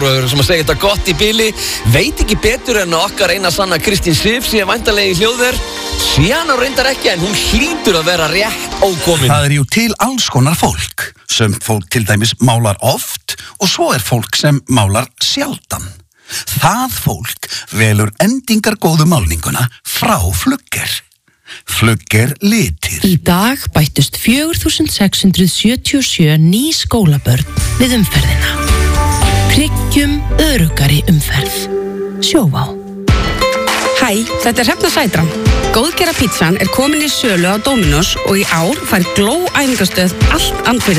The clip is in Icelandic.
sem að segja þetta gott í bili, veit ekki betur en okkar eina sanna Kristín Sif sé væntanlega í hljóðver, síðan á reyndar ekki en hún hlýtur að vera rétt ókomin. Það jú til alls konar fólk, sem fólk til dæmis málar oft og svo fólk sem málar sjaldan. Það fólk velur endingargóðu málninguna frá Flugger. Flugger litir. Í dag bættust 4677 ný skólabörn við umferðina. Tryggjum öruggari umferð. Sjóvá. Hæ, þetta Hrefna Sætran. Góðgera pizzan komin í sölu á Dominos og í ár fær Gló æfingastöð allt andfyrir